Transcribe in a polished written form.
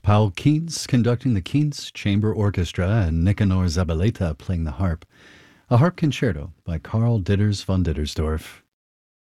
Paul Keynes conducting the Keynes Chamber Orchestra and Nicanor Zabaleta playing the harp. A harp concerto by Karl Ditters von Dittersdorf.